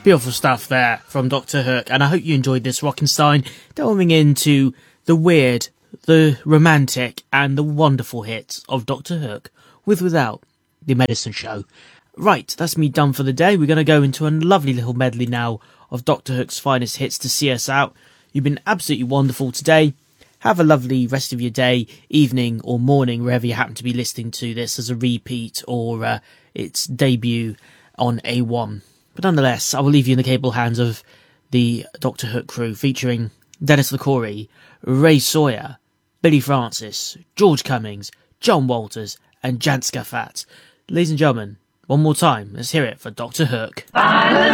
Beautiful stuff there from Dr. Hook, and I hope you enjoyed this Rockenstein, delving into the weird, the romantic, and the wonderful hits of Dr. Hook, with without the medicine show. Right, that's me done for the day. We're going to go into a lovely little medley now of Dr. Hook's finest hits to see us out. You've been absolutely wonderful today. Have a lovely rest of your day, evening, or morning, wherever you happen to be listening to this as a repeat or its debut on A1. But nonetheless, I will leave you in the capable hands of the Dr. Hook crew, featuring Dennis LaCorey, Ray Sawyer, Billy Francis, George Cummings, John Walters, and Jan Scafat. Ladies and gentlemen, one more time, let's hear it for Dr. Hook.